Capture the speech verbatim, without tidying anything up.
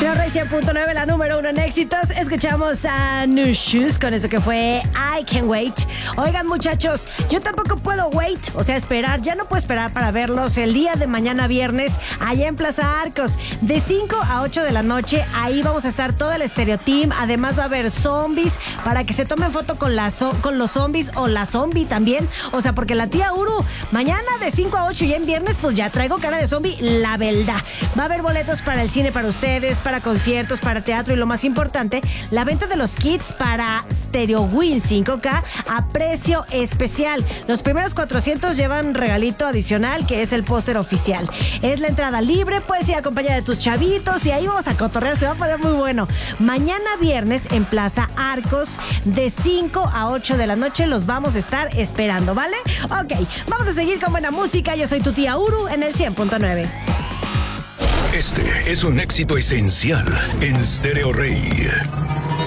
Stereo Rey cien punto nueve, la número uno en éxitos. Escuchamos a New Shoes con eso que fue I Can't Wait. Oigan, muchachos, yo tampoco puedo wait, o sea, esperar. Ya no puedo esperar para verlos el día de mañana viernes allá en Plaza Arcos. De cinco a ocho de la noche, ahí vamos a estar todo el Stereo Team. Además va a haber zombies para que se tomen foto con, la zo- con los zombies o la zombie también. O sea, porque la tía Uru, mañana de cinco a ocho y en viernes, pues ya traigo cara de zombie, la verdad. Va a haber boletos para el cine para ustedes, para conciertos, para teatro y lo más importante, la venta de los kits para Stereo Win cinco K a precio especial. Los primeros cuatrocientos llevan regalito adicional que es el póster oficial. Es la entrada libre, puedes ir acompañada de tus chavitos y ahí vamos a cotorrear, se va a poner muy bueno. Mañana viernes en Plaza Arcos de cinco a ocho de la noche los vamos a estar esperando, ¿vale? Ok, vamos a seguir con buena música. Yo soy tu tía Uru en el cien punto nueve. Este es un éxito esencial en Stereo Rey.